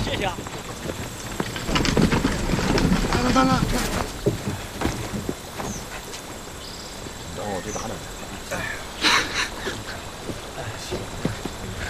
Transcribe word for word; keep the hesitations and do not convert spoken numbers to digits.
谢谢啊。 来了来了。 等我去打等。